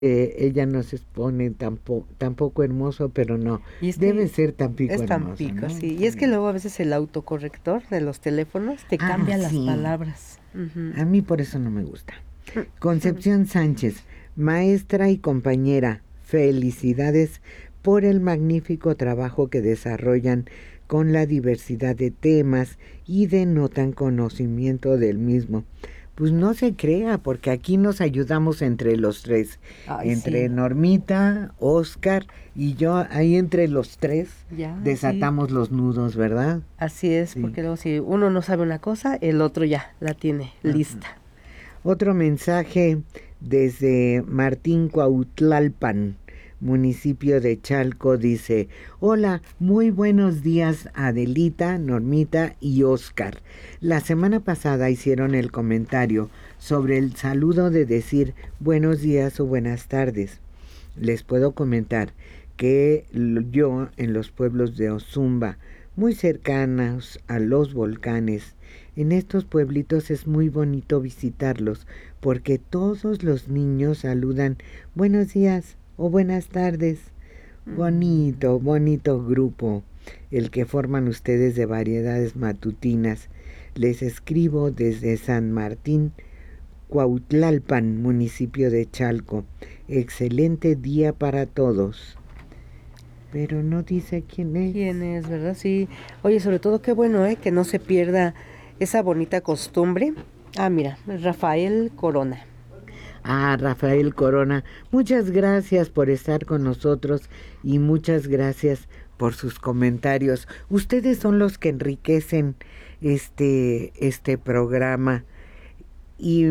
ella nos expone tampoco hermoso, pero no, Y es debe que ser Tampico es hermoso, Tampico, ¿no? sí. Y es que luego a veces el autocorrector de los teléfonos te Ah, cambia las sí, palabras. Ujú. a mí por eso no me gusta. Concepción Sánchez, maestra y compañera, felicidades por el magnífico trabajo que desarrollan con la diversidad de temas y denotan conocimiento del mismo. Pues no se crea, porque aquí nos ayudamos entre los tres, Ay, entre sí. Normita, Oscar y yo, ahí entre los tres Ya, sí. desatamos los nudos, ¿verdad? Así es, Sí. porque luego si uno no sabe una cosa, el otro ya la tiene lista. Otro mensaje desde Martín Cuautlalpan, municipio de Chalco, dice: hola, muy buenos días Adelita, Normita y Oscar. La semana pasada hicieron el comentario sobre el saludo de decir buenos días o buenas tardes. Les puedo comentar que yo en los pueblos de Ozumba, muy cercanos a los volcanes, en estos pueblitos es muy bonito visitarlos porque todos los niños saludan buenos días o buenas tardes. Bonito, bonito grupo el que forman ustedes de variedades matutinas. Les escribo desde San Martín, Cuautlalpan, municipio de Chalco. Excelente día para todos. Pero no dice quién es. ¿Quién es, verdad? Sí. Oye, sobre todo qué bueno, que no se pierda esa bonita costumbre. Ah, mira, Rafael Corona. Ah, Rafael Corona, muchas gracias por estar con nosotros y muchas gracias por sus comentarios. Ustedes son los que enriquecen este programa. Y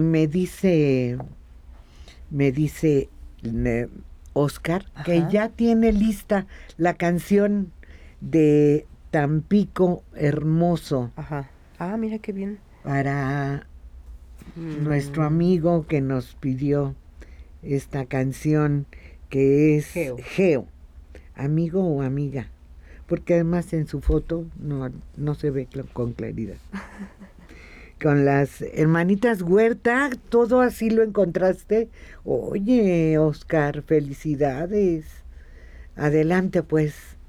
me dice Oscar que Ajá. ya tiene lista la canción de Tampico Hermoso Ajá. Ah, mira qué bien. para nuestro Mm, amigo que nos pidió esta canción, que es Geo. Geo, amigo o amiga, porque además en su foto no se ve con claridad. Con las hermanitas Huerta, todo así lo encontraste. Oye, Oscar, felicidades. Adelante pues.